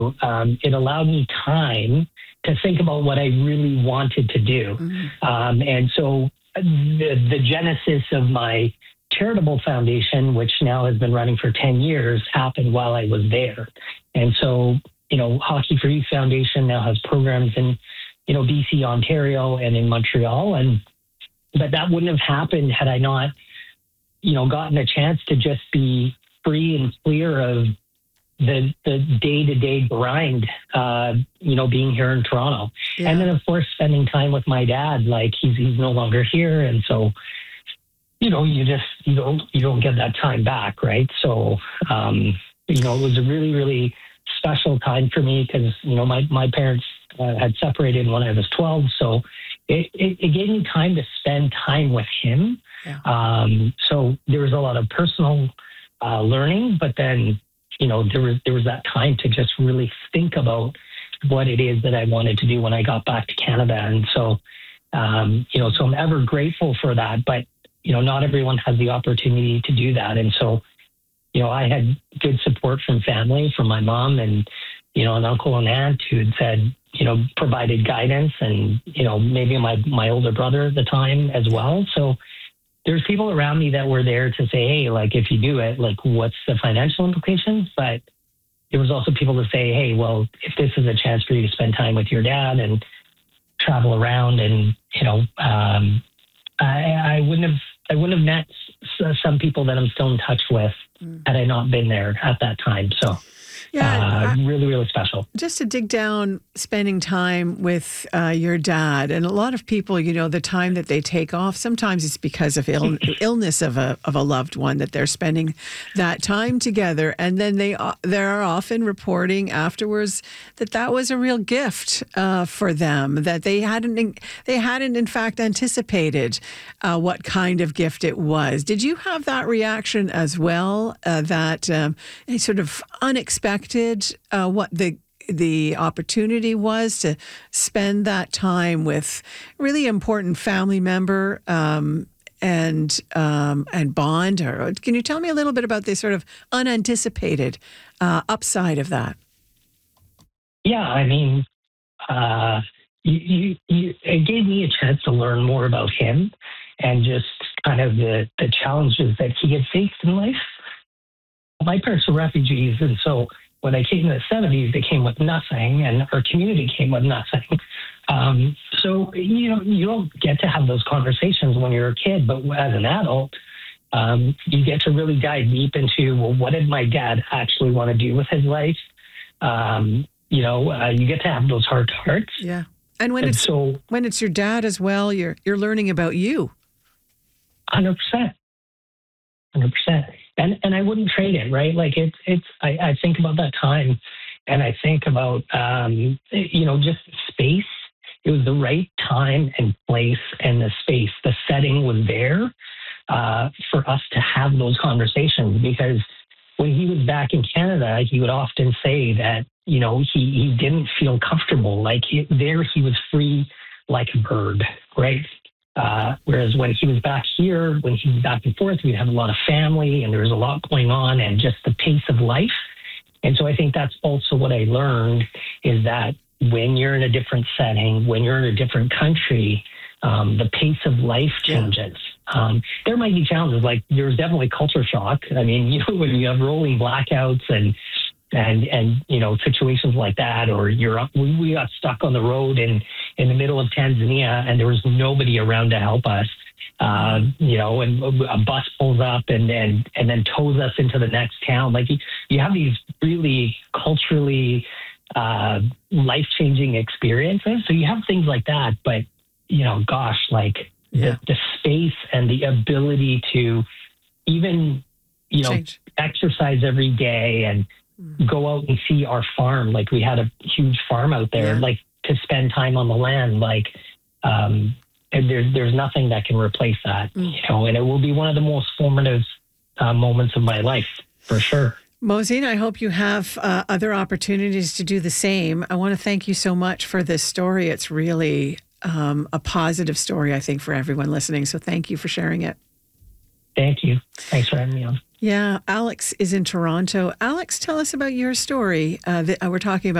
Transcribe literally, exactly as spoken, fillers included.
um, it allowed me time to think about what I really wanted to do. Mm-hmm. Um, and so the, the genesis of my charitable foundation, which now has been running for ten years, happened while I was there. And so, you know, Hockey for Youth Foundation now has programs in, you know, B C, Ontario, and in Montreal. And, but that wouldn't have happened had I not, you know, gotten a chance to just be free and clear of the the day-to-day grind, uh, you know, being here in Toronto. Yeah. And then, of course, spending time with my dad. Like, he's he's no longer here. And so, you know, you just, you don't, you don't get that time back, right? So, um, you know, it was a really, really special time for me because, you know, my, my parents uh, had separated when I was twelve. So it, it, it gave me time to spend time with him. Yeah. Um, so there was a lot of personal uh, learning, but then, you know, there was, there was that time to just really think about what it is that I wanted to do when I got back to Canada. And so, um, you know, so I'm ever grateful for that, but, you know, not everyone has the opportunity to do that. And so, you know, I had good support from family, from my mom and, you know, an uncle and aunt who had said, you know, provided guidance and, you know, maybe my, my older brother at the time as well. So there's people around me that were there to say, hey, like, if you do it, like, what's the financial implications? But there was also people to say, hey, well, if this is a chance for you to spend time with your dad and travel around and, you know, um, I, I wouldn't have, I wouldn't have met some people that I'm still in touch with mm. had I not been there at that time. So yeah, uh, I, really, really special. Just to dig down, spending time with uh, your dad, and a lot of people, you know, the time that they take off, sometimes it's because of Ill, illness of a of a loved one that they're spending that time together, and then they uh, they're often reporting afterwards that that was a real gift uh, for them, that they hadn't they hadn't in fact anticipated uh, what kind of gift it was. Did you have that reaction as well? Uh, that um, sort of unexpected. Uh, what the the opportunity was to spend that time with really important family member um, and um, and bond. Or can you tell me a little bit about the sort of unanticipated uh, upside of that? Yeah, I mean, uh, you, you, you, it gave me a chance to learn more about him and just kind of the the challenges that he had faced in life. My parents were refugees, and so when they came in the seventies, they came with nothing, and our community came with nothing. Um, so, you know, you don't get to have those conversations when you're a kid, but as an adult, um, you get to really dive deep into, well, what did my dad actually want to do with his life? Um, you know, uh, you get to have those heart to hearts. Yeah. And when and it's so, when it's your dad as well, you're you're learning about you. one hundred percent. one hundred percent. And and I wouldn't trade it, right? Like it's it's I, I think about that time, and I think about um, you know, just space. It was the right time and place, and the space, the setting was there uh, for us to have those conversations. Because when he was back in Canada, he would often say that, you know, he he didn't feel comfortable. Like he, there, he was free like a bird, right? Uh, whereas when he was back here, when he was back and forth, we'd have a lot of family and there was a lot going on and just the pace of life. And so I think that's also what I learned is that when you're in a different setting, when you're in a different country, um, the pace of life changes. Yeah. Um, there might be challenges, like there's definitely culture shock. I mean, you know, when you have rolling blackouts and and and you know, situations like that, or you're up, we, we got stuck on the road in in the middle of Tanzania and there was nobody around to help us, uh, you know, and a bus pulls up and and and then tows us into the next town. Like you, you have these really culturally uh, life-changing experiences. So you have things like that, but you know, gosh, like yeah. the, the space and the ability to even, you know, Change. exercise every day and go out and see our farm. Like we had a huge farm out there, yeah. like to spend time on the land. Like um, and there's there's nothing that can replace that, mm. you know. And it will be one of the most formative uh, moments of my life for sure. Mohsin, I hope you have uh, other opportunities to do the same. I want to thank you so much for this story. It's really um, a positive story, I think, for everyone listening. So thank you for sharing it. Thank you. Thanks for having me on. Yeah, Alex is in Toronto. Alex, tell us about your story. Uh, that, uh, we're talking about